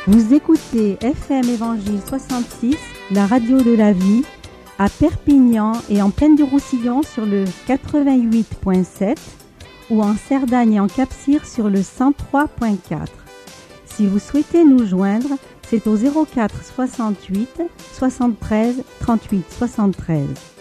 Vous écoutez FM Évangile 66, la radio de la vie, à Perpignan et en Plaine du Roussillon sur le 88.7 ou en Cerdagne et en Cap-Cire sur le 103.4. Si vous souhaitez nous joindre, c'est au 04 68 73 38 73.